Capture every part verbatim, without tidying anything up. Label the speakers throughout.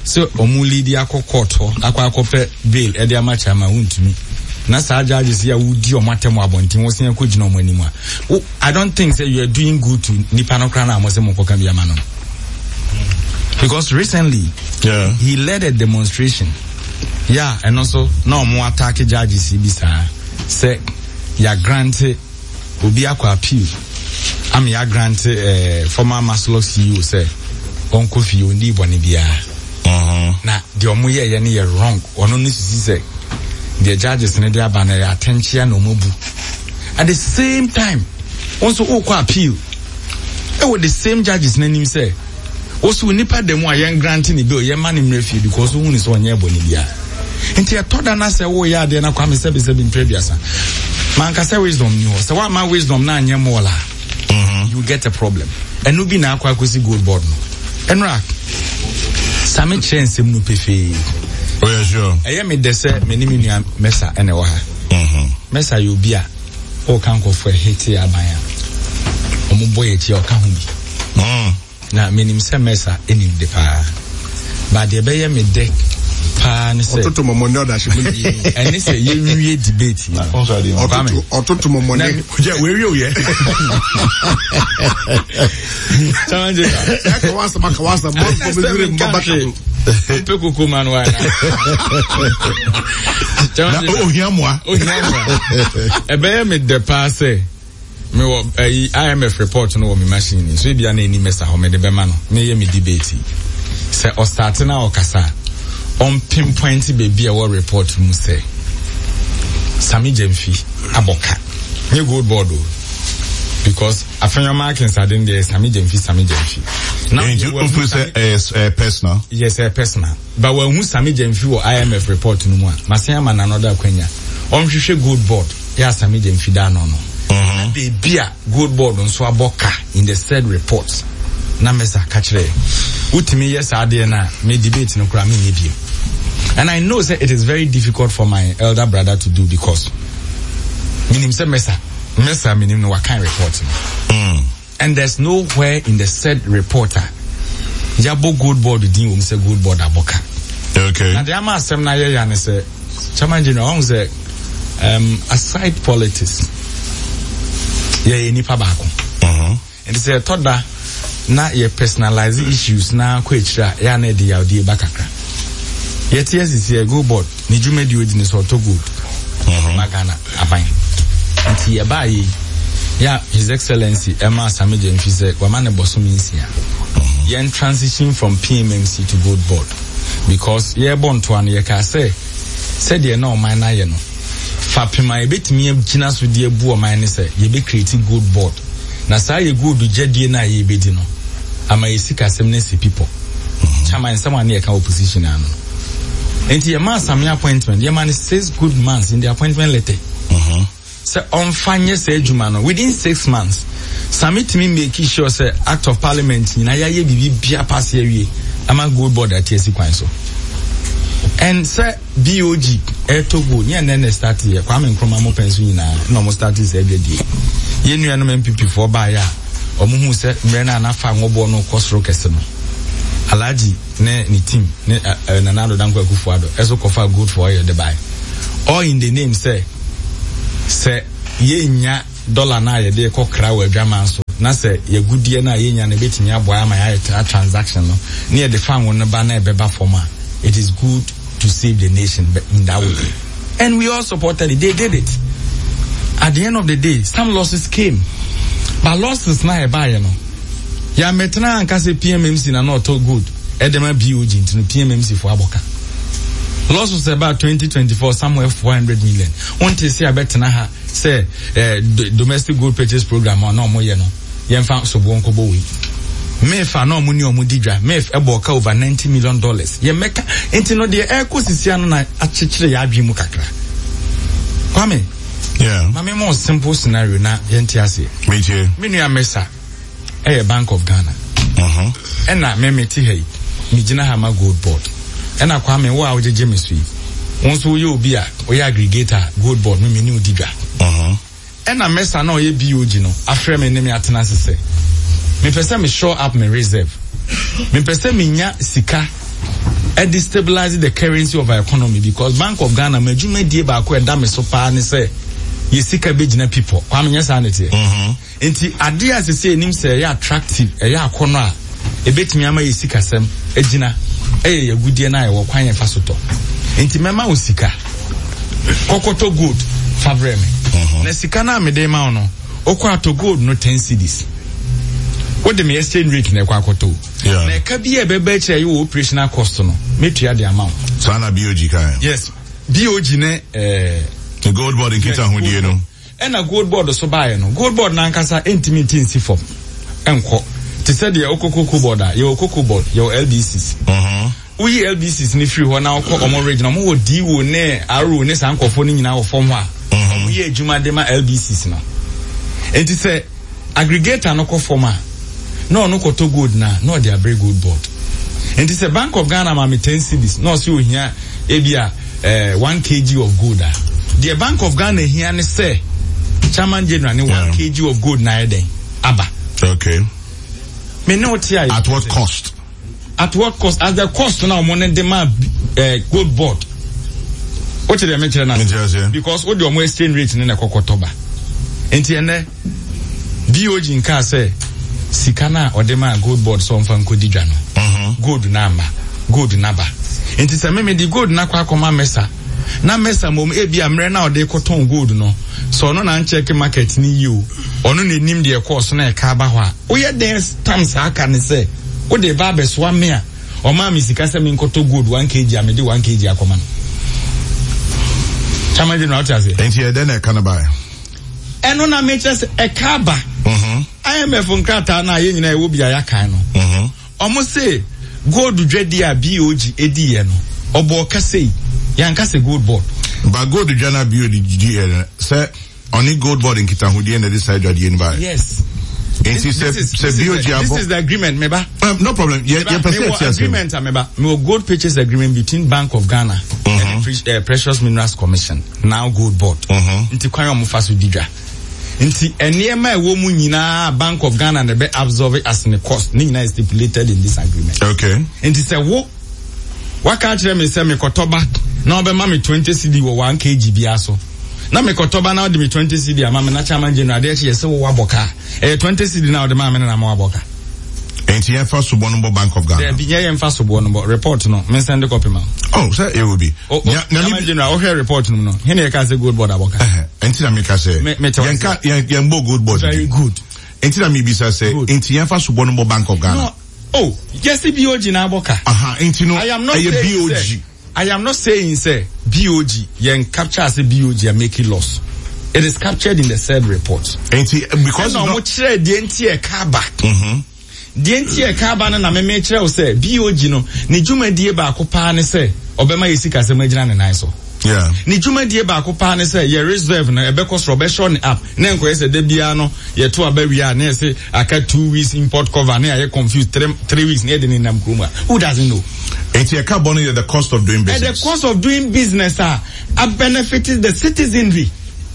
Speaker 1: so omuli di akokoto akwa akope bail e dia match ama wuntumi na sa judges ya wudi o matemu abontin wo sen akogina o manimu a I don't think say you are doing good to nipa no kra na amose mo koka bia ma no because recently
Speaker 2: yeah
Speaker 1: he led a demonstration yeah and also no mo attack judges bisa say ya grant obi akwa appeal am ya grant uh, former Maslow C E O say onko fi oni boni bia
Speaker 2: uh-huh
Speaker 1: na the omo ye ye ne wrong ono no sisi say the judges ne dia ba na attention no mobu at the same time also okwa appeal e with the same judges nanim say also nipa dem a yen grant ni bill yen man him refi because who ni so onye boni bia nti e toda na say wo ya de na kwa me se be se be previous man ka say wisdom ni ho say what man wisdom na anye mo la
Speaker 2: mhm
Speaker 1: you get a problem enu bi na akwa akosi gold board no enra same chance mu pefe
Speaker 2: oh yeah sure
Speaker 1: eye me de say me ni me nua mesa ene wo ha
Speaker 2: mhm
Speaker 1: mesa yo bi a o kan ko for hate abanya omo boy echi o ka ho bi
Speaker 2: mhm
Speaker 1: na menim se mesa enim de pa ba de be ye me de pa ni se
Speaker 3: ototo momone oda she mu
Speaker 1: eni se ye wiye debate
Speaker 2: na konso ade
Speaker 3: ototo ototo momone
Speaker 1: je we wi o ye challenge
Speaker 3: ya ka wasa maka wasa mo ko bizire mbabaka
Speaker 1: pe kuku manwa
Speaker 2: na o hiamwa
Speaker 1: o hiamwa e be ye me de pa se me wo I M F report no wo me machine so bia na eni mesa ho me de be ma no me ye me debate se o start na o kasa on pinpoint baby a war report mu say Sami Jemfi aboka me gold board because afanya markings are in there Sami Jemfi Sami Jemfi
Speaker 2: now you open say is uh, personal
Speaker 1: yes a personal but when who Sami Jemfi or I M F report no mu masia man another kwenya on hwehwe gold board ya Sami Jemfi da no no
Speaker 2: mhm
Speaker 1: baby a gold board nso aboka in the said report na mesa ka kire utimi yes ade na me debate no kra me nyebie. And I know that it is very difficult for my elder brother to do because minim say mesa mesa minim no what kind report
Speaker 2: mm.
Speaker 1: And there's nowhere in the said reporter jabo gold board din wo say gold board aboka
Speaker 2: okay
Speaker 1: na the ama asem na ye ya ne say chairman general on say um aside politics ye nipa ba ko
Speaker 2: mhm
Speaker 1: and say toda na ye personalize issues na ko ekira ya na de ya odi bakakra yet yes is a gold board ni jume di odi ni so to good
Speaker 2: mhm
Speaker 1: magana aban nti ye ba yi ya his excellency Emma Sami Jemfi say wa ma ne boso minsia yen transition from P M M C to gold board because ye bon to an ye ka say said ye na o man na ye no fa pema e betimi agina so de abu o man ne say ye be create gold board na sa ye gold jadie na ye be di no ama ye sika sem ne se people chairman someone ne ka opposition ano enti ye man Sami appointment ye man six good months in the appointment letter
Speaker 2: mhm
Speaker 1: say on fanye say adwuma no within six months Sami timi make sure say act of parliament na ya ye bibi bia pass ye wie ama gold board at T S kwan so and say B O G etogo nya na na start here Kwame Nkrumah mo penso nyina na mo start say gadi ye nua no M P P for ba ya omo hu say mre na na fa ngobo no kosro kese no Alaji ne ni team ne Nanado Dankwa Akufo-Addo eso kofa good for you the buy all in the name say say ye nya dollar na ye de kokra wa adwaman so na say ye gudie na ye nya na betimi aboa ma ya transaction no ne ye de fan won ba na e beba forma it is good to save the nation in that way and we all supported it. They did it. At the end of the day some losses came but losses na e ba ye no ya metna anka say P M M C na not good edema B O G into P M M C for aboka loss was about twenty twenty-four somewhere four hundred million want to see I bet na ha say uh, domestic gold purchase program or no mo ye no yemfa so bo nko bo wi me fa no mo ni o mo digwa me e boka over ninety million dollars ye meka enti no de e ko sisia no na achechire ya adwe mu kakra Kwame
Speaker 2: yeah
Speaker 1: mame mo simple scenario na yenti ase
Speaker 2: me too
Speaker 1: me nua mesa eh Bank of Ghana
Speaker 2: mhm
Speaker 1: and na me meti hey me gina ha ma gold board and na Kwame wo a wo jeje mesui wonso ye obi a o ye aggregator gold board me me ni odigwa
Speaker 2: mhm
Speaker 1: and na mesa na o ye B O G no afre me ne me atena sese me pese me show up me reserve me pese me nya sika and destabilize the currency of our economy because Bank of Ghana mejume die ba ko eda me so pa ne say yesika bejina people kwame nya sanity mhm enti ade asese enim say ya attractive e ya akono a ebetimi ama yesika sem ejina eh yagudie na ye wo kwan ye fasoto enti mema osika kokoto good favor me na sika na me dey ma no okwa to gold no ten cedis what the exchange rate na kwa akoto na ka bi e bebe kire you operational cost no metua the amount
Speaker 2: so na B O G kan
Speaker 1: yes B O G ne eh
Speaker 2: the gold board in kita hu die no
Speaker 1: and a gold board so buy no gold board na nkasa intimate nsi form enko te said the okoko board a your okoko board your L B Cs mhm we L B Cs ni free ho na okọ omo regional mo wo D wo ne aro ne sankofo ni nyina wo form ha omo ye adwuma de ma L B Cs na enti say aggregator no ko form a no no ko to good na no dey very good board enti say Bank of Ghana ma me ten cedis no so ohia e bia eh one kilogram of gold a the Bank of Ghana here ne say chairman general ne one kilogram of gold na eden aba
Speaker 2: okay
Speaker 1: me no tia
Speaker 2: at what cost
Speaker 1: at what cost as the cost now money demand uh, gold board what they mention now because what the exchange rate in the kokotoba enti ene B O G nka say sikana or demand gold board so mfa nkodidwa no mhm gold na ma gold na ba enti se me me di gold na kwa akoma mesa na mesa mom e bia mre na ode koton gold no so no na check market ni you ono na nim de course na e ka ba ho a oye den stamps aka ne say o de ba be so ame a o ma mi sika se me nkoto gold one kilogram ame de one kilogram akoma no chama de na ota say
Speaker 2: enti e den e kana ba
Speaker 1: eno na me chese e ka ba mhm I M F nkrata na ye nyina e wo bia ya kan no mhm omo say gold dwedi a B O G edi ye no obo ka say yanka say gold board
Speaker 2: ba gold dwana B O G say only gold board in Kitahudi and this side dwadi ni ba
Speaker 1: yes
Speaker 2: this, this, is, this,
Speaker 1: B O G this is the agreement meba
Speaker 2: um, no problem yeah yeah
Speaker 1: agreement meba me gold purchase agreement between Bank of Ghana mm-hmm. and the uh, Precious Minerals Commission now gold board mm-hmm. nti kwan omo fa so didwa nti eniema ewo mu nyina Bank of Ghana na be absorb it as a cost ni nyina is stipulated in this agreement
Speaker 2: okay
Speaker 1: nti say wo waka kire me say me kotoba na obe ma me twenty cedi wo one kilogram bia so na me kotoba na odi me twenty cedi ama me na chairman general de che say wo waboka eh twenty cedi na odi ma me na ma waboka
Speaker 2: enti yen fa subo no Bank of Ghana
Speaker 1: there be yen fa subo no report no me send the copy ma
Speaker 2: oh say it will be
Speaker 1: na chairman general o hear report no no he na ka say gold board aboka
Speaker 2: eh enti na me ka say yen ka yen bo gold board
Speaker 1: very good
Speaker 2: enti na me bi say enti yen fa subo no Bank of Ghana
Speaker 1: no oh yes B O G na aboka
Speaker 2: aha enti no
Speaker 1: I am not
Speaker 2: saying B O G
Speaker 1: I am not saying say B O G yen capture as a B O G and make it loss. It is captured in the said report.
Speaker 2: Enti because
Speaker 1: no mo kire de enti e ka ba.
Speaker 2: Mhm.
Speaker 1: De enti e ka ba na me me kire o say B O G no ne dwumadie ba akopa ne say obema yesika se magina ne nan so.
Speaker 2: Yeah.
Speaker 1: Ni dwumadie ba akopa ne say ye reserve na ebe cost robe show ne up. Na enko yese de bia no ye to abawia na yese aka two weeks import cover na ye confused three, three weeks na ye de ne nam kroma. Who doesn't know?
Speaker 2: It's a carbon is the cost of doing business.
Speaker 1: And the cost of doing business are uh, benefiting the citizenry.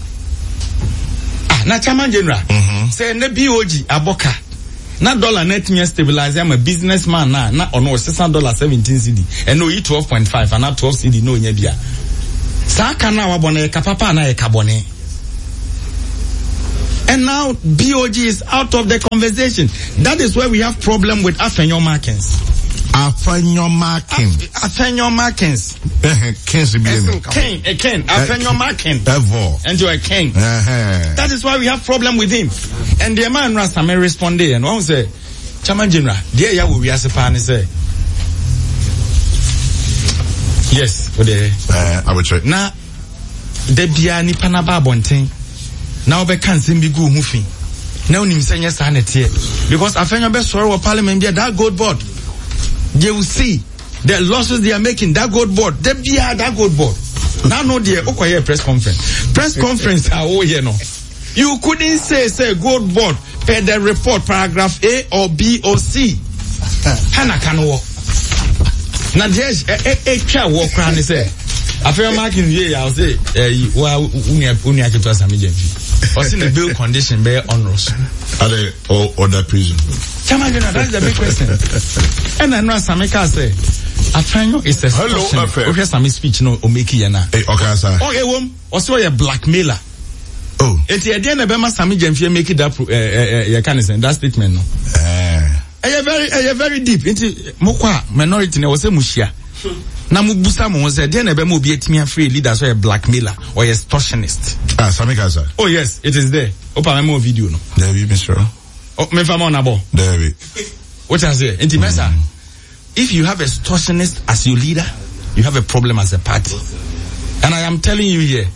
Speaker 1: Ah, na chairman general. Mm-hmm. Say ne B O G aboka. Na dollar net me stabilize. I'm a businessman na na ono six hundred dollars seventeen cedi. And no e twelve point five and na twelve cedi no nya bia. Sa kana wa bone ka papa na e ka bone. And now B O G is out of the conversation. That is where we have problem with Afenyo Markins.
Speaker 2: Afenyo Markins.
Speaker 1: Afenyo Markins.
Speaker 2: Kens be
Speaker 1: Ken, a Ken, Afenyo Markins.
Speaker 2: Ever.
Speaker 1: And you are Ken. That is why we have problem with him. And the man Rasta may respond there and one say, Chairman General, dear ya we are supposed say. Yes, for the
Speaker 2: uh, I will check.
Speaker 1: Na de bia ni panaba bonten. Na obe kan simbi gu hufi. Na unim senya sa na tie. Because Afenyo be sorry wa parliament bia that gold board. They will see the losses they are making. That gold board, they be that gold board. Now no dear, okay, press conference. Press conference are all here no. You couldn't say say gold board per the report paragraph A or B or C. Hana kanwo. Na just a a cha work around say. After marking here, I'll say, eh, well, unia unia keto asami jemfi. Or in the bill condition be onerous.
Speaker 2: Are they or or that prison?
Speaker 1: Chairman General, that's the big question. And I know Samika say, Afenyo is a
Speaker 2: hello Afe.
Speaker 1: Okay, some speech no o make yana.
Speaker 2: Eh, okay, sir.
Speaker 1: Oh, eh, wom. Also, a blackmailer.
Speaker 2: Oh.
Speaker 1: Enti e dey na be ma Sami Jemfie make that eh eh eh can say that statement no.
Speaker 2: Eh.
Speaker 1: Eh very eh very deep. Enti mo kwa minority na wo say muhia. Na mo busa mo say dey na be ma obi etimi afree leader so a blackmailer or a extortionist.
Speaker 2: Ah, Sami Kaza.
Speaker 1: Oh yes, it is there. Opa me mo video no.
Speaker 2: There be Mister
Speaker 1: Oh, me fama on abo.
Speaker 2: There be.
Speaker 1: What I say? Enti mesa. If you have a extortionist as your leader, you have a problem as a party. And I am telling you here,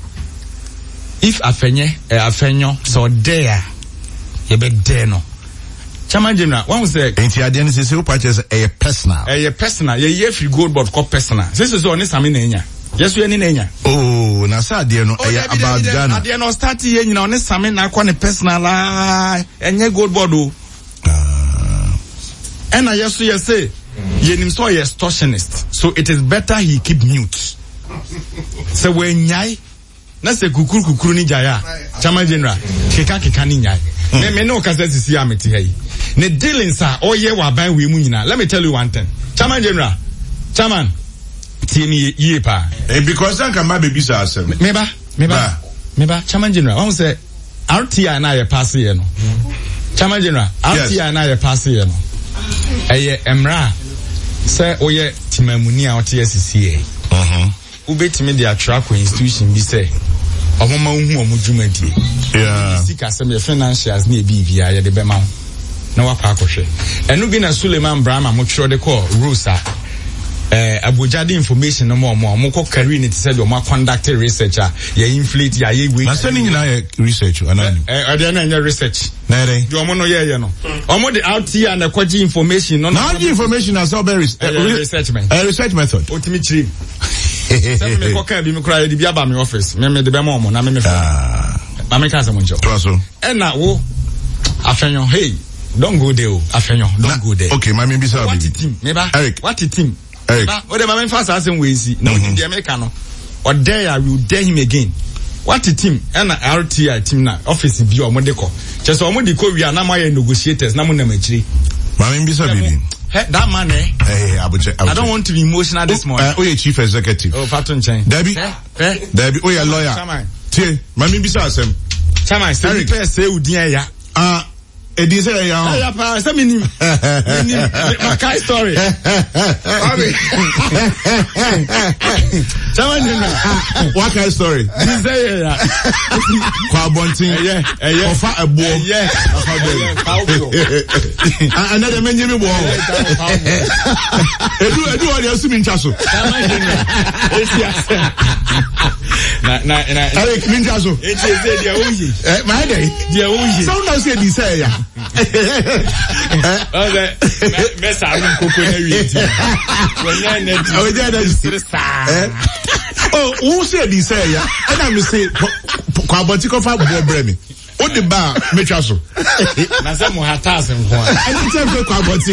Speaker 1: if Afenye, uh, Afenyo, so there, you be there no. Chairman General, one was the
Speaker 2: Enti adiani se se o purchase a personal.
Speaker 1: A personal, ye ye free gold board called personal. This is only Sami Nenya. Yes, we any Nenya.
Speaker 2: Oh, na sa adi no eh about Ghana.
Speaker 1: Adi no start here, you know, only Sami na kwa ne personal ah, enye gold board o.
Speaker 2: Ah.
Speaker 1: And I yes you say, ye nim so ye extortionist. So it is better he keep mute. So when nyai na se kukuru kukuru ni jaya Chairman General keka keka ni nyai me me no kasa sisi ameti hai ne dealings are oye wa ban we mu nyina. Let me tell you one thing, Chairman General, Chairman tie me ye pa
Speaker 2: Eh, because I can my baby say asem.
Speaker 1: meba meba meba Chairman General one say R T I na ye pass here no. Chairman General R T I na ye pass here no eye emra say oye timamuni a ote sisi e
Speaker 2: Mhm.
Speaker 1: ubetimi de attract institution bi say omoma hu omo dwumadie
Speaker 2: Yeah.
Speaker 1: sika sem ye financials na ebi bia ye de bema na wakwa akohwe enu bi na Suleiman Brahma mo twro de call Rosa eh abojade information no mo mo mo ko carry ne said o ma conduct research a ye inflate ya ye we
Speaker 2: Na se ni nyina ye research anani.
Speaker 1: eh ade na nya research
Speaker 2: Na re.
Speaker 1: do mo no ye ye no omo de out here na kwaji information no
Speaker 2: Now the information as well very
Speaker 1: research man
Speaker 2: a research method.
Speaker 1: otimi chiri sɛ me kɔka bi me kora yɛde bi aba me office me me de bɛma ɔmo na me me fa
Speaker 2: Ah.
Speaker 1: ma me ka sɛ mo nkyɛw
Speaker 2: Traso.
Speaker 1: ɛna wo Afenyo hey don't go there o Afenyo don't go there
Speaker 2: Okay, my maybe say
Speaker 1: what
Speaker 2: baby.
Speaker 1: team me ba
Speaker 2: Eric.
Speaker 1: what team
Speaker 2: Eric.
Speaker 1: ba o de ma me fa sa asɛm we si na odi de me ka no or dare I will dare him again what team ɛna R T I team na office bi ɔmo de kɔ kyɛ sɛ ɔmo de kɔ wi na ma yɛ negotiators na mo na makyiri
Speaker 2: My maybe say baby.
Speaker 1: Hey, that man eh
Speaker 2: Hey, Abuja.
Speaker 1: I don't want to be emotional this morning.
Speaker 2: Uh, oh, yeah, chief executive.
Speaker 1: Oh, Fatun Chen.
Speaker 2: Debbie.
Speaker 1: Eh? Eh?
Speaker 2: Debbie. Oh, yeah, lawyer.
Speaker 1: Chairman.
Speaker 2: Tie. My maybe say asem.
Speaker 1: Chairman, say
Speaker 2: Eric.
Speaker 1: you say udin ya.
Speaker 2: Ah. Edi say ya.
Speaker 1: Ya pa, say me nim. Me nim. My kai story. Abi. Chairman General.
Speaker 2: What kind of story?
Speaker 1: This say ya.
Speaker 2: Kwa bontin.
Speaker 1: Yeah, yeah.
Speaker 2: Ofa ebo.
Speaker 1: Yeah.
Speaker 2: Another men yemi bo. Edu edu what you assume nchaso.
Speaker 1: Chairman General. Esi ase. Na na na.
Speaker 2: Eric nchaso.
Speaker 1: Eti say dia oyi.
Speaker 2: Eh, my day.
Speaker 1: Dia oyi.
Speaker 2: Sound now say di say ya.
Speaker 1: Okay. Me sa ru koko na wi ti. Wonya na ti.
Speaker 2: Oh, yeah, that's eh. Oh, who said di say ya? And I me say kwa bontin ko fa bo bre mi. O de ba metwa so.
Speaker 1: Na say mo hata asem ko.
Speaker 2: Any time ko kwa bontin.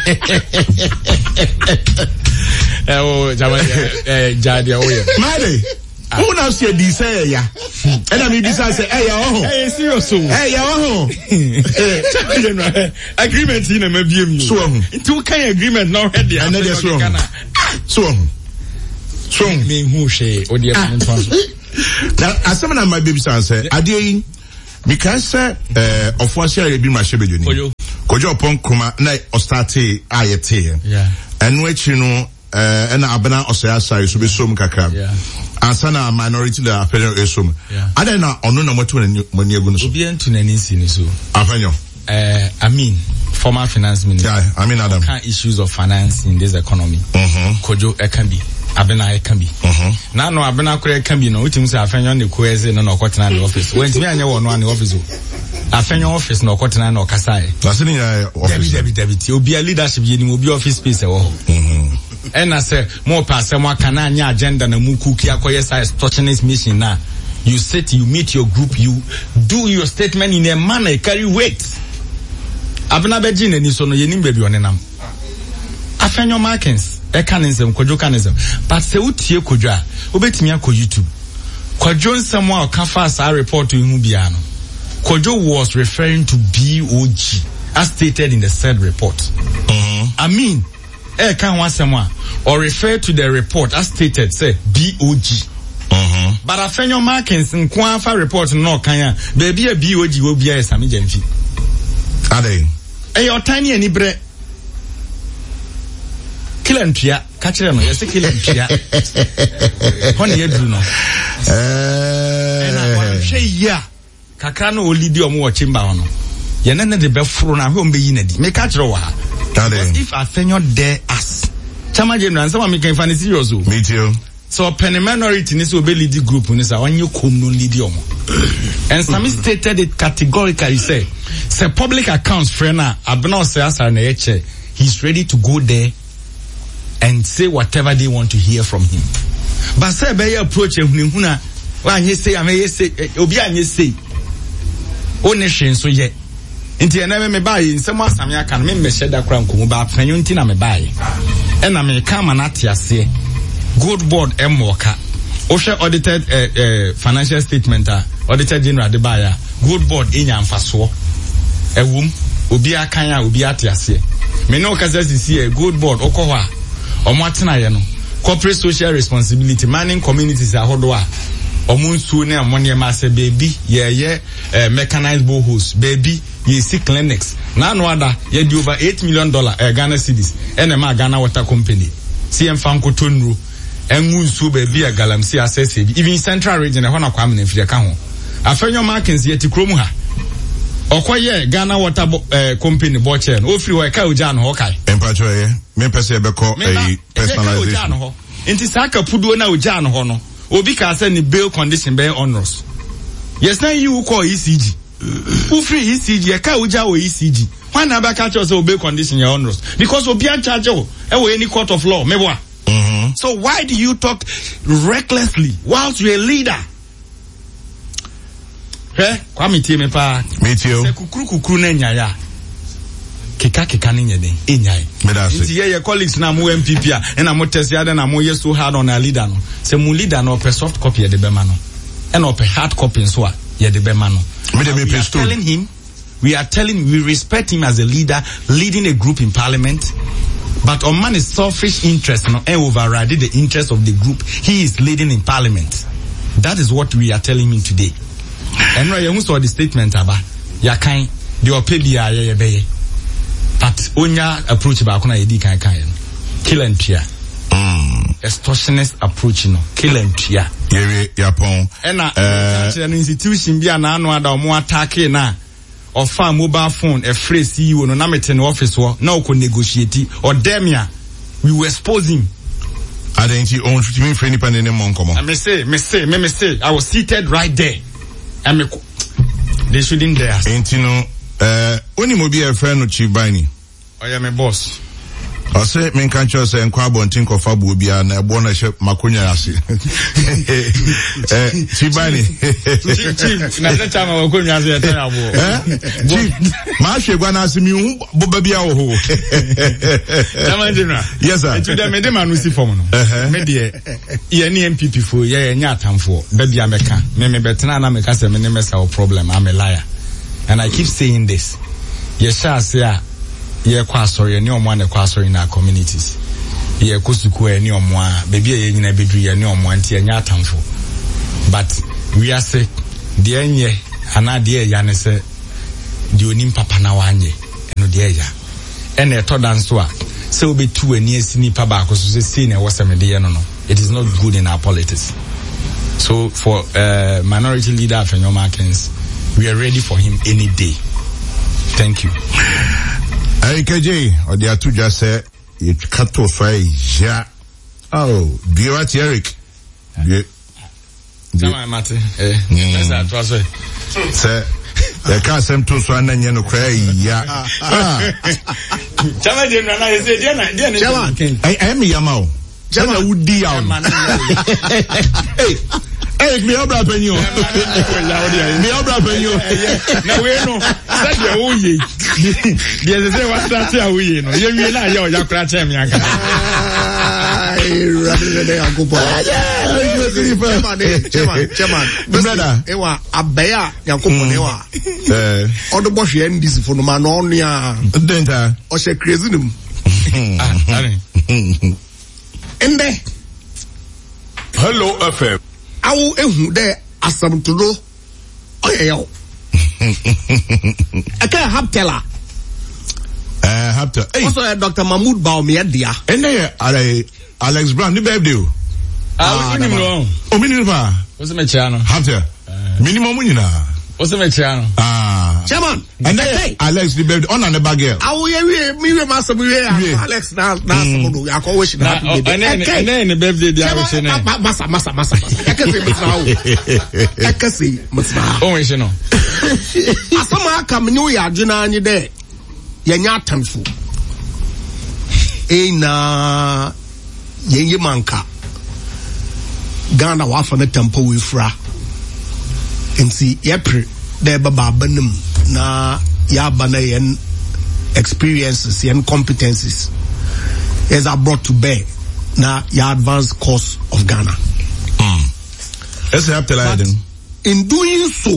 Speaker 1: Eh o jama eh jadi o ye.
Speaker 2: Made. Who now say di say ya? And I me bi say eh ya oh.
Speaker 1: Eh serious o.
Speaker 2: Eh ya oh.
Speaker 1: Eh agreement in na biem you.
Speaker 2: So ho.
Speaker 1: Itu kan agreement na already.
Speaker 2: And then so ho. So ho. So
Speaker 1: me hu hwe o de am nton so.
Speaker 2: na asem na my baby say ade yi me kan say eh ofo share bi ma shebe joni.
Speaker 1: Kojo.
Speaker 2: Kojo pon kuma na o start ayete.
Speaker 1: Yeah.
Speaker 2: Enu echi no eh na abena osaya sai so be som kakra.
Speaker 1: Yeah.
Speaker 2: Ansana minority da afenyo esom.
Speaker 1: Yeah.
Speaker 2: Ada na ono na moto mani egu no so.
Speaker 1: Obi entu na nsi ni so.
Speaker 2: Afenyo.
Speaker 1: Eh I mean former finance minister.
Speaker 2: Yeah, I mean Adam.
Speaker 1: Can issues of finance in this economy.
Speaker 2: Mhm.
Speaker 1: Kojo e can be. Abena e can be.
Speaker 2: Mhm.
Speaker 1: Na no abena kura e can be no utim say Afenyo ne ko eze no na okotena the office. When me anya wo no an office o. Afenyo office na okotena na okasa e.
Speaker 2: Na sini ya office.
Speaker 1: Debi debi debi. Obi a leadership ye ni obi office space e wo ho.
Speaker 2: Mhm.
Speaker 1: And I say more pass more can anya agenda na mukuki akoye sa extortionist mission na. You sit, you meet your group, you do your statement in a manner carry weight. Abena beji na ni so no ye nim baby onenam. Afenyo Markins e kanism Kojo kanism. But se utie Kojo a obetimi akọ YouTube. Kojo nsem a okafa sa report hu bia no. Kojo was referring to B O G as stated in the said report.
Speaker 2: Mhm.
Speaker 1: I mean eh can one someone or refer to the report as stated say B O G.
Speaker 2: Mhm.
Speaker 1: But Afenyo Markins in Kwanfa report no kan baby a B O G will be a Sami Jenfi.
Speaker 2: Ade.
Speaker 1: Eh your tiny any bre Kilantria, catch them, yes, Kilantria. Honey, you do know.
Speaker 2: Eh.
Speaker 1: Say, yeah, Kakano will lead you more chimbano. Yanana the Befrona home be yinedi. Make catch rowa. If I think you're there as Chama General, someone making funny serious.
Speaker 2: Me too.
Speaker 1: So, penny minority in this will be lead group on this. I want you come no lead you. And some stated it categorically say, say public accounts, friend, I've been say as an H. He's ready to go there and say whatever they want to hear from him. But say by approach huna when you say I may say obi an you say ownership so ye nti na me buy in some asam can me me sheda kra nkomu ba fanyo nti na me buy e na me ka ma ate ase good board emoka o hwe audited uh, uh, financial statement a audited general de buy a good board enya mfaso ewum obi akan a obi ate ase me no ka say see a good board okoho a omo atena ye no corporate social responsibility manning communities ahodo a omo nsuo na amone ma se baby ye ye uh, mechanized boreholes baby ye see clinics na no ada ye di over eight million dollar uh, Ghana cedis ene ma Ghana Water Company C M Fanko Tonru enwu nsuo baby a galamsey access even central region e hona kwa amene fie ka ho afenyo markins ye tikrom ha okoye Ghana Water uh, Company boche no ofri ho ka oja no ho kai
Speaker 2: empacho ye me pese e beko e personalization
Speaker 1: inti saka puduo na oja no ho no obi ka say ni bail condition be onerous yes na you call E C G ofri E C G e ka oja o E C G why na ba ka say bail condition ya onerous because obi an charge o e we any court of law meboa.
Speaker 2: Mhm.
Speaker 1: So why do you talk recklessly whilst you're a leader? Eh, kwa mitie me pa.
Speaker 2: Mitio.
Speaker 1: Se kukuru kukuru na nyaya. Kika kika ni nyede, enyai.
Speaker 2: Medase.
Speaker 1: Nti ye ye colleagues na mu M P P a, na mu test ya na mu ye so hard on a leader no. Se mu leader no pe soft copy ye de be ma no. E no pe hard copy so a ye de be ma no.
Speaker 2: Me de me
Speaker 1: We are
Speaker 2: pistol.
Speaker 1: telling him, we are telling, we respect him as a leader, leading a group in parliament. But on man is selfish interest no and override the interest of the group he is leading in parliament. That is what we are telling him today. And right, you saw the statement about ya kind the opebia ya be. But onya approach ba kuna yedi kan kan kill and tia.
Speaker 2: Mm.
Speaker 1: Extortionist approach no kill and tia.
Speaker 2: Yere yapon.
Speaker 1: And uh, an institution be an anu ada omo attack na of farm mobile phone a phrase C E O no na mete no office wo na o ko negotiate or demia we will expose him.
Speaker 2: Adenti on shoot me friend nipa ne mo nkomo.
Speaker 1: I may say me say me me say I was seated right there. I me they shouldn't dare.
Speaker 2: Enti no eh oni mo bi e friend no Chief Bani.
Speaker 1: Oh yeah, my boss.
Speaker 2: I say me kan cho say nkwa abontin kofa bu obi a na ebo na hye makonya ase. Eh Chief Bani.
Speaker 1: Chief na that time we konya ase etan abo.
Speaker 2: Eh Chief ma hwe gwa na ase mi hu boba bia wo ho.
Speaker 1: Chama General.
Speaker 2: Yes sir.
Speaker 1: Etu dem dem anu si form no. Me de ye ni M P P fo ye ye nya atamfo ba bia meka. Me me betena na meka say me ne mesa problem I'm a liar. And I keep saying this. Ye sha say a ye kwa sorry any omo na kwa sorry in our communities. Ye kosuku any omo a baby ye nyina bedru ye any omo anti enya atamfo. But we are say de enye ana de ya ne say de onim papa na wanye eno de ya. Ene to dan so a say obetu ani asini pa ba ko so say say na wo se me de ye no no. It is not good in our politics. So for uh, minority leader Afenyo Markins, we are ready for him any day. Thank you.
Speaker 2: Hey K J, or the atu just say you cut to fry ja. Oh, do you want Eric? Yeah.
Speaker 1: Chama mate. Eh. Esa to so.
Speaker 2: Say the car sem to so na nye no cry ya. Ah.
Speaker 1: Chama de na na say dia na dia na.
Speaker 3: Chama.
Speaker 2: I am Yamao. Chama udi ya. Hey. Hey, me obra penyo. Me obra penyo.
Speaker 1: Na we no. Say dia wo ye. Dia say what start ya wo ye no. Ye wi na ya o ya kra che me aka.
Speaker 3: Ai, rabele de agopo. Chairman, chairman, chairman.
Speaker 2: Brother.
Speaker 3: Ewa abeya yakopo ne wa.
Speaker 2: Eh.
Speaker 3: Odo bo hwe N D C for no ma no onu ya.
Speaker 2: Denta.
Speaker 3: O se crazy nim.
Speaker 1: Ah,
Speaker 3: Ende.
Speaker 2: Hello F M.
Speaker 3: Awu ehu de asam to no. Oye yo. Aka Haptela.
Speaker 2: Eh Haptela. Hey.
Speaker 3: Also Doctor Mahmoud Bawumia dia.
Speaker 2: Ende Ale Alex Brown ni birthday o.
Speaker 1: Ah, we know.
Speaker 2: O minimum pa.
Speaker 1: What's the channel?
Speaker 2: Haptela. Minimum nyina.
Speaker 1: What's the channel?
Speaker 3: Ah. Chairman.
Speaker 2: And then Alex the birthday on the bag girl.
Speaker 3: Awu ye we mi we masa we Alex na na sabodo ya ko wish na.
Speaker 1: And then and then the birthday dia we say na.
Speaker 3: Masa masa masa. Ekese masa o. Ekese masa.
Speaker 1: O we say no.
Speaker 3: Asama aka me nyu ya adwena anyi de yenya atamfo. Eh na yenye manka. Ghana wafa na tempo we fra. Nti yepre de baba banum na ya bana yen experiences yen competencies as are brought to bear na ya advanced course of Ghana.
Speaker 2: Mm. Let's have to lie then.
Speaker 3: In doing so,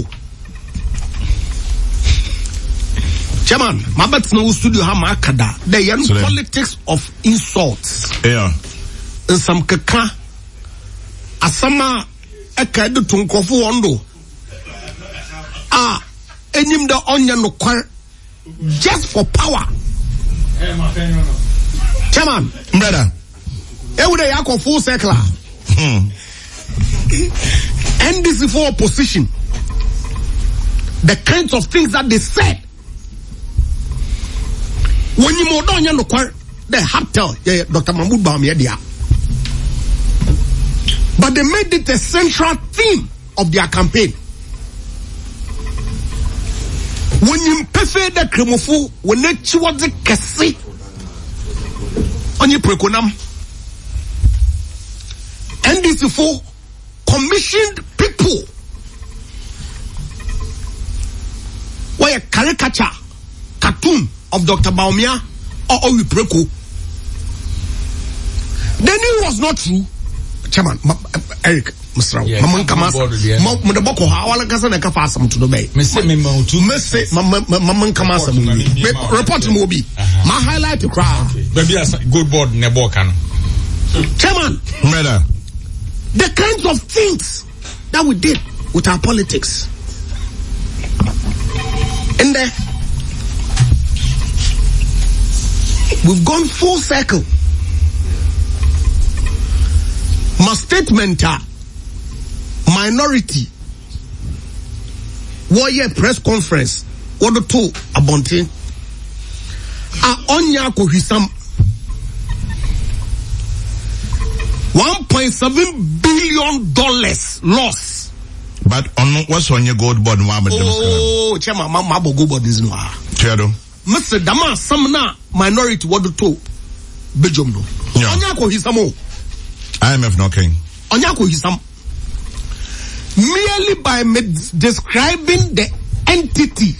Speaker 3: Chairman, my bet no studio ha makada the yen so politics of insults.
Speaker 2: Yeah.
Speaker 3: In some kaka asama eka de tunkofu wondo. Ah, enyim the onion no kwar just for power. Chairman,
Speaker 2: brother.
Speaker 3: Every day I call full circle.
Speaker 2: Hmm.
Speaker 3: N D C for opposition. The kinds of things that they said. When you more onion no kwar, they have tell yeah, Doctor Mahmoud Bawumia dia. But they made it a central theme of their campaign. When you prefer the cremofu, when you want the kasi on your preconam, N D C four commissioned people why a caricature, cartoon of Doctor Bawumia or Owi Preko. Then it was not true. Chairman, Eric. Mister
Speaker 1: Yeah,
Speaker 3: Maman Kamas, Mother Boko, how I can make a fast to the bay.
Speaker 1: Mister Memo to
Speaker 3: Messi, Maman Kamas, report Mobi. My highlight to crowd.
Speaker 1: Maybe a good board Nebokan.
Speaker 3: Chairman,
Speaker 2: Mother,
Speaker 3: the kinds of things that we did with our politics. And there, we've gone full circle. My statement are minority warrior press conference what the two abonte a onya kohisam one point seven billion dollars loss.
Speaker 2: But on what's on your gold board?
Speaker 3: Oh, Chema, my gold board is no.
Speaker 2: Chedo.
Speaker 3: Mister Dama, some na minority what the two Belgium no. Onya kohisam.
Speaker 2: I M F no king.
Speaker 3: Onya kohisam. Merely by describing the entity.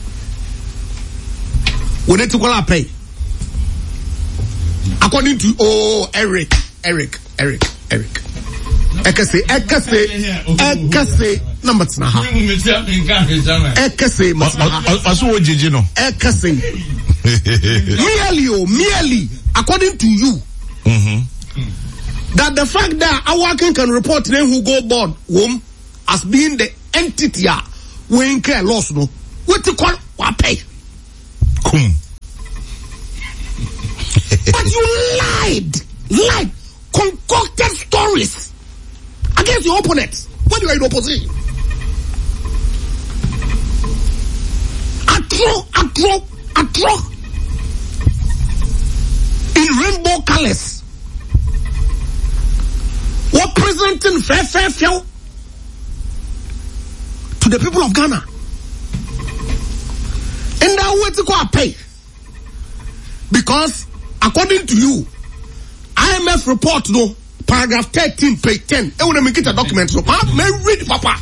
Speaker 3: We need to call our pay. According to, oh, Eric, Eric, Eric, Eric. Ekase, Ekase, Ekase, number tnaha. Ekase,
Speaker 2: Asu Ojiji no.
Speaker 3: Ekase. Merely, oh, merely, according to you.
Speaker 2: Mm-hmm.
Speaker 3: That the fact that our king can report them who go board, whom, as being the entity we ain't care loss no what to call what pay
Speaker 2: Kum.
Speaker 3: But you lied lied concocted stories against your opponents when you are in opposition. Atro atro atro in rainbow colors what presenting fair fair fair to the people of Ghana. And now where to go pay? Because according to you, I M F report no paragraph thirteen page ten. I want to make it a document. So may read Papa.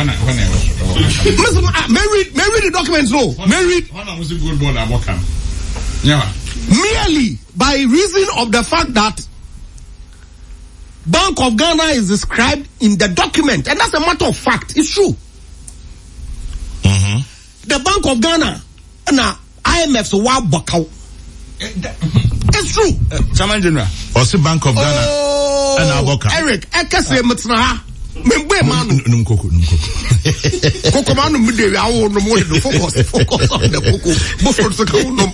Speaker 3: May read may read the documents no. May read merely by reason of the fact that Bank of Ghana is described in the document, and that's a matter of fact. It's true.
Speaker 2: Mm-hmm.
Speaker 3: The Bank of Ghana na I M F so wa bokau. It's true.
Speaker 1: Chairman General.
Speaker 2: Or Bank of Ghana.
Speaker 3: Oh,
Speaker 2: and Aboka.
Speaker 3: Eric, I can say Matsna. Membe manu.
Speaker 2: Num koko, num koko.
Speaker 3: Koko manu mide I want no more to focus. Focus on the koko. Before the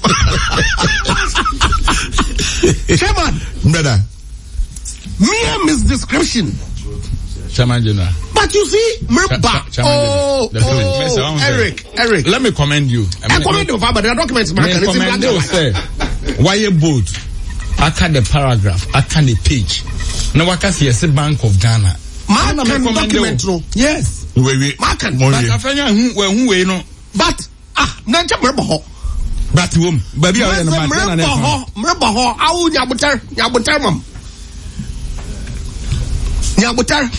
Speaker 3: koko. Chairman.
Speaker 2: Brother.
Speaker 3: Mere misdescription.
Speaker 1: Chairman General.
Speaker 3: But you see, Merba. Oh, oh, Eric, Eric.
Speaker 1: Let me commend you.
Speaker 3: I commend you, but there are documents.
Speaker 1: I commend you, sir. Why you bold? I can the paragraph, I can the page. Now I can see a Bank of Ghana.
Speaker 3: Man can document no. Yes.
Speaker 2: Wait, wait.
Speaker 3: Man can.
Speaker 2: But
Speaker 1: I find who who we know.
Speaker 3: But ah, nancha Merba ho.
Speaker 1: But whom? Baby, I am
Speaker 3: Merba ho. Merba ho. Awu nyabutar, nyabutar mam. Nyabutar.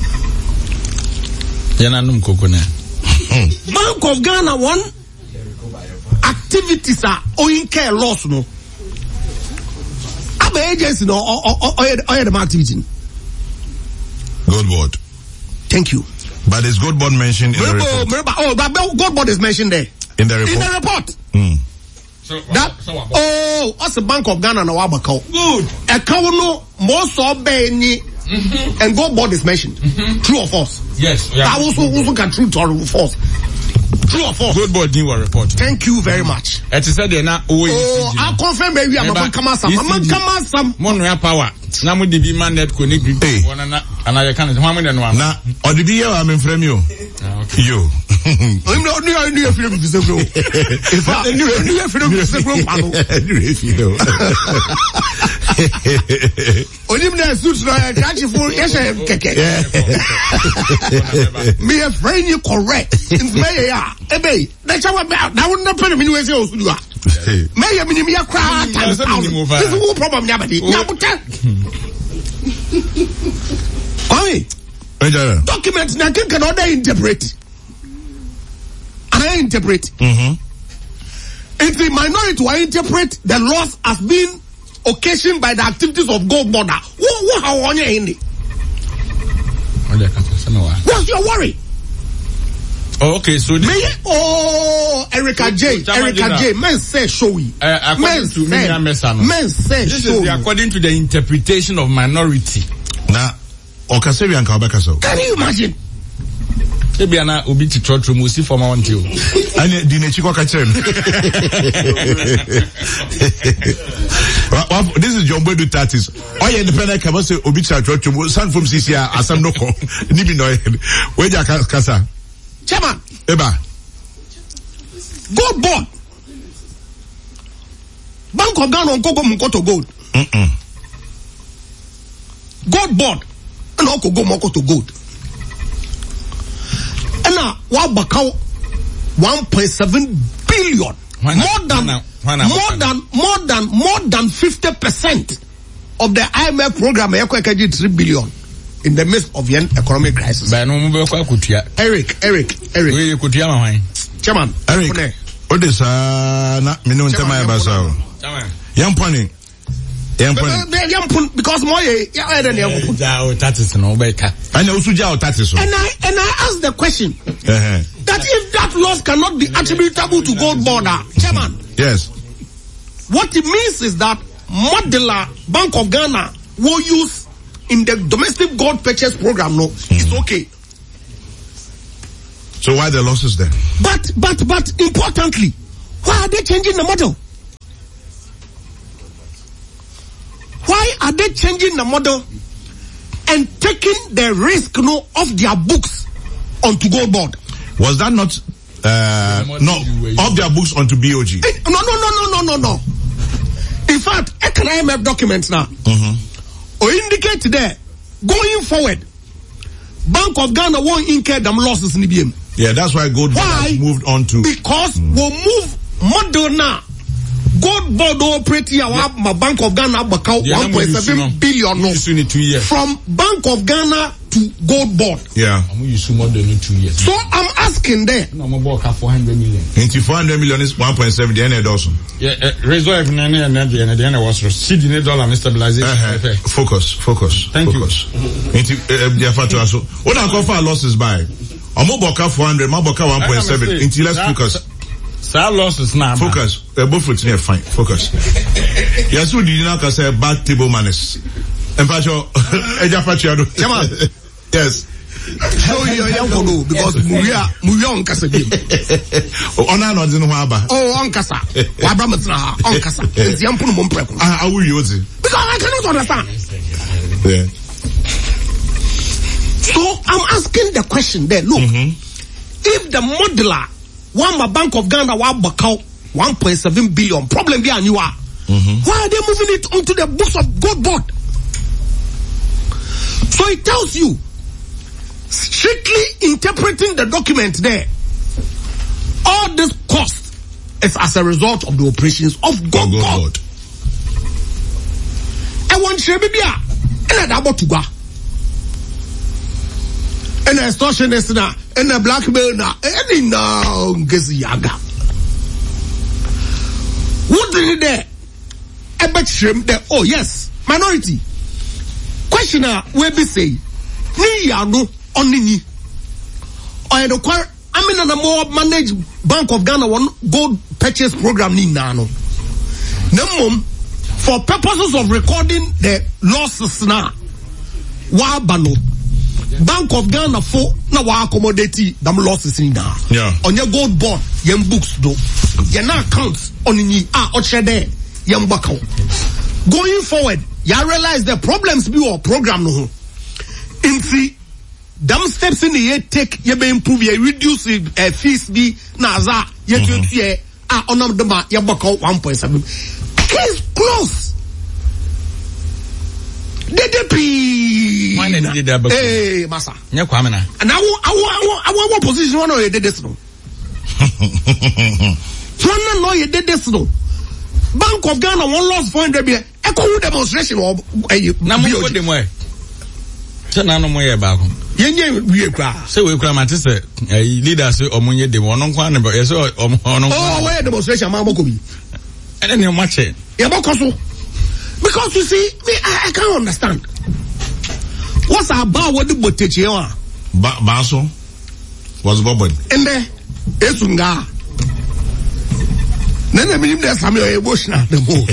Speaker 3: Bank of Ghana one activities are owing care loss no. Abe agency no or or or the activity.
Speaker 2: Gold board.
Speaker 3: Thank you.
Speaker 2: But is gold board mentioned in the report?
Speaker 3: Remember, oh, that gold board is mentioned there.
Speaker 2: In the report.
Speaker 3: In the report.
Speaker 2: Mm.
Speaker 3: So, that so oh, what's the Bank of Ghana now? Good. A cow no most of any. Mm-hmm. And gold board is mentioned. Mm-hmm. True or false?
Speaker 1: Yes. Yeah.
Speaker 3: I also also can true or false. True or false?
Speaker 1: Gold board didn't want report.
Speaker 3: Thank you very much.
Speaker 1: It is said they're not.
Speaker 3: Oh, I confirm baby. I'm a come some. I'm a come some.
Speaker 1: Money power. Now we be man that could agree. Hey. One and I can't. How many and one?
Speaker 2: Now, or the beer I'm in from you. You.
Speaker 3: I'm not new. I knew if you were visible. If I knew if you were visible,
Speaker 2: if you know.
Speaker 3: Olimna suits na catch for yes keke. Me a friend you correct. In me ya. Ebe, na chawa na won pay me we say osudu a. Me ya me me ya cry. This is who problem nyabadi. Nyabuta. Kwame. Documents na can can order interpret. I interpret.
Speaker 2: Mhm.
Speaker 3: If the minority will interpret the loss as being occasioned by the activities of gold border. What what how on your hindi? What's your worry?
Speaker 1: Oh, okay, so
Speaker 3: May you, oh Erica J, Erica J, men say showy.
Speaker 1: Uh, according to me, men
Speaker 3: say
Speaker 1: this is the, according to the interpretation of minority.
Speaker 2: Now, Okasevi and Kabakaso.
Speaker 3: Can you imagine?
Speaker 1: Maybe I'm not obi to try to move for my own too.
Speaker 2: And the Nechiko Kachem. This is John Boydu Tatis. Oh, yeah, independent Kabase Obi to try to move. San from C C A, Asam Noko, Nibi no. Where's your Kasa?
Speaker 3: Chairman.
Speaker 2: Eba.
Speaker 3: Gold board. Bank of Ghana on Koko Mukoto Gold.
Speaker 2: Mm-mm.
Speaker 3: Gold board. And Oko go Mokoto Gold. And now, what Bakau one point seven billion. More than, more than, more than, more than fifty percent of the I M F program, three billion in the midst of the economic crisis. Eric, Eric, Eric. Chairman,
Speaker 2: Eric, what is, uh, not, me no tell my basao. Young pony. Young
Speaker 3: pony. Because more, yeah,
Speaker 1: that is no baker.
Speaker 2: I know Sujao, that is so. And
Speaker 3: I, and I ask the question. Uh-huh. That if that loss cannot be attributable to gold border, Chairman.
Speaker 2: Yes.
Speaker 3: What it means is that Modular Bank of Ghana will use in the domestic gold purchase program. No, mm. It's okay.
Speaker 2: So why the losses then?
Speaker 3: But, but, but importantly, why are they changing the model? Why are they changing the model and taking the risk, no, of their books onto gold board?
Speaker 2: Was that not, uh, no, of their books onto B O G?
Speaker 3: Hey, no, no, no, no, no, no, no. In fact, I M F documents now, mm-hmm. or indicate there, going forward, Bank of Ghana won't incur them losses in the B M.
Speaker 2: Yeah, that's why gold board has moved on to.
Speaker 3: Because mm. we'll move model now. Gold board operating our Bank of Ghana about one point seven billion no, from Bank of Ghana to gold board.
Speaker 2: Yeah.
Speaker 3: So I'm asking there.
Speaker 1: No, I'm about four hundred million.
Speaker 2: Into four hundred million is one point seven. The end also.
Speaker 1: Yeah, reserve and then and then the end was seed in dollar and stabilization.
Speaker 2: Uh-huh. Focus, focus.
Speaker 1: Thank
Speaker 2: focus.
Speaker 1: you.
Speaker 2: Into the factor also. What I call for losses by. I'm about four hundred. I'm about one point seven. Into let's focus.
Speaker 1: Sir losses now.
Speaker 2: Focus. Uh, both foot near fine. Focus. Yes, we did not say bad table manners. And for sure, come on. Yes.
Speaker 3: So you're young for because Muya Muya on Casa.
Speaker 2: Oh, on an ordinary harbor.
Speaker 3: Oh, on Casa. Wabramatra on Casa. It's young Punum Prep.
Speaker 2: I will use it.
Speaker 3: Because I cannot understand.
Speaker 2: Yeah.
Speaker 3: So I'm asking the question there. Look, mm-hmm. if the modeler one Bank of Ghana wa bakau one point seven billion problem be and you are, mm-hmm. why are they moving it onto the books of Gold Board? So it tells you, strictly interpreting the document there, all this cost is as a result of the operations of Gold Board. I want Shebibia and a double to go. And a extortionist na, and a blackmail na, any now gezi yaga. What did there? I bet shame there. Oh yes, minority. Questioner will be say, ni yano only ni. Or the choir. I mean, a more managed Bank of Ghana one gold purchase program ni nano. Nemum for purposes of recording the losses na wa bano. Bank of Ghana for na wa accommodate them losses in now.
Speaker 2: Yeah.
Speaker 3: On your Gold Board, yem books do. Your na accounts on ni ah oche there yem bako. Going forward, you realize the problems be or program no. In see, them steps in the year take ye be improve ye reduce uh, fees be na za ye mm-hmm. to ye ah onam the ma ye bako one point seven. Case close. Dede P.
Speaker 1: Why did you do
Speaker 3: Hey, Massa.
Speaker 1: Yeah, Kwamina.
Speaker 3: And I want, I want, I want what position one or you did this no. One no you did this no. Bank of Ghana one lost four hundred billion. Echo demonstration or a
Speaker 1: number of them way. So now no more about him.
Speaker 3: Yenye we cry.
Speaker 1: So we cry matisse a leader say omunye de one on kwan but so on
Speaker 3: oh where demonstration man bokobi.
Speaker 1: And then you match it.
Speaker 3: Yeah, bokoso. Because you see, me, I, I can't understand. What's about what the boteche are?
Speaker 2: Ba Baso was Bobbin.
Speaker 3: And there, Esunga. Then I mean, there's some emotional. The move.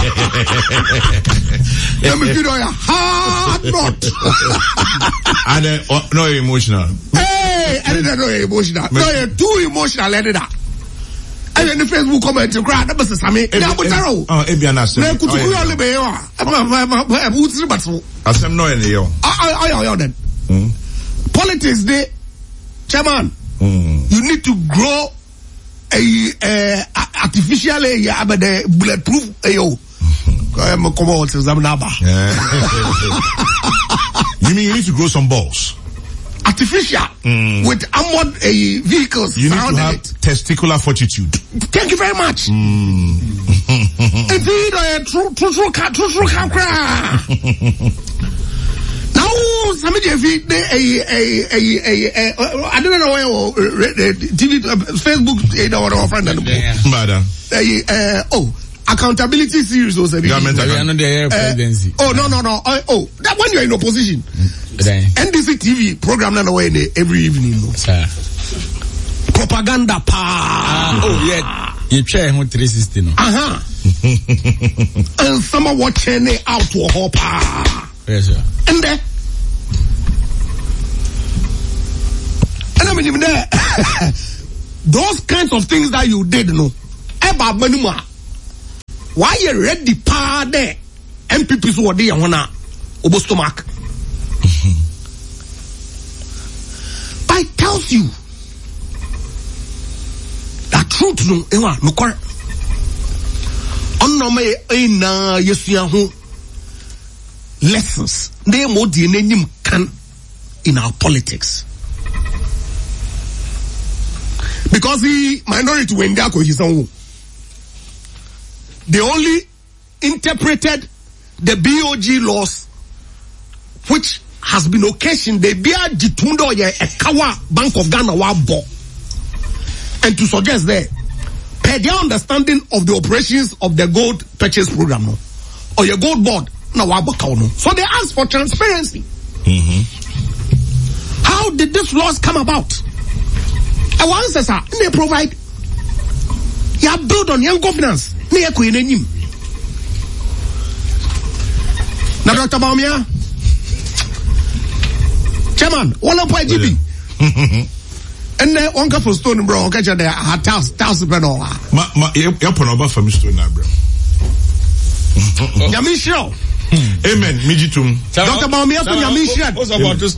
Speaker 3: Let me feel a hard knot.
Speaker 2: And then, no emotional.
Speaker 3: Hey, I didn't know emotional. No, you're too emotional, let it out. And then the Facebook comment to cry, that was a Sammy.
Speaker 2: Oh, Ebiana said,
Speaker 3: could you only be a who's the battle?
Speaker 2: I said, no, any yo.
Speaker 3: I, I, I, then. Politics, they, Chairman, you need to grow a, uh, artificial, uh, but the bulletproof, uh, yo. I'm a come out to Zamnaba.
Speaker 2: You mean you need to grow some balls?
Speaker 3: Artificial mm. with armored uh, vehicles.
Speaker 2: You need to have
Speaker 3: it.
Speaker 2: testicular fortitude.
Speaker 3: Thank you very much.
Speaker 2: Mm.
Speaker 3: Indeed, uh, true, true, true, true, true, true. Now, somebody, a, a, a, a, I don't know where T V, Facebook, our friend,
Speaker 2: madam.
Speaker 3: Uh, oh. Accountability series was a
Speaker 2: government
Speaker 1: uh, presidency.
Speaker 3: Oh no no no! Oh, oh that when you're in opposition, mm. N D C T V program na way every evening. No?
Speaker 1: Sir.
Speaker 3: Propaganda pa.
Speaker 1: Ah, oh yeah, you try him three sixty no.
Speaker 3: Uh huh. And someone watching it out to a hopper.
Speaker 1: Yes sir.
Speaker 3: And there, and I mean even there, those kinds of things that you did, no, eba manuma. Why you ready pa there? M P Ps were there wana obo stomach. I tells you that truth no ewa no kware. Onno me e na yesua ho lessons. They mo di enyim kan in our politics. Because the minority when they are cohesion. They only interpreted the B O G laws, which has been occasioned the Bia Jitundo ye a Kawa Bank of Ghana wa bo. And to suggest there, per their understanding of the operations of the gold purchase program, no, or your gold board, no, no. So they asked for transparency. Mm-hmm. How did these laws come about? Our answers are, they provide. ya build on young governance ne yɛ kɔ n'anim na Doctor Bawumia chairman wala po G B enne wonka for stone bro o ka che there house house bro no
Speaker 2: ma ma ya pono ba fam stone na bro
Speaker 3: Nyamisho
Speaker 2: amen mijitum
Speaker 3: Doctor Bawumia for Nyamisho